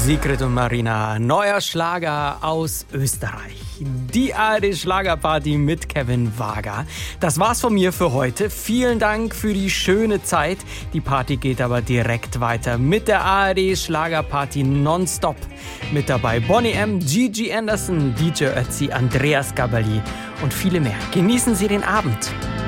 Sigrid und Marina, neuer Schlager aus Österreich. Die ARD-Schlagerparty mit Kevin Wager. Das war's von mir für heute. Vielen Dank für die schöne Zeit. Die Party geht aber direkt weiter mit der ARD-Schlagerparty nonstop. Mit dabei Bonnie M., Gigi Anderson, DJ Ötzi, Andreas Gabali und viele mehr. Genießen Sie den Abend.